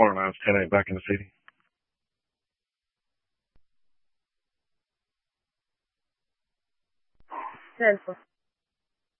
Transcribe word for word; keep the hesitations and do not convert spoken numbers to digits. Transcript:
Corner Lines, ten eight back in the city. ten four.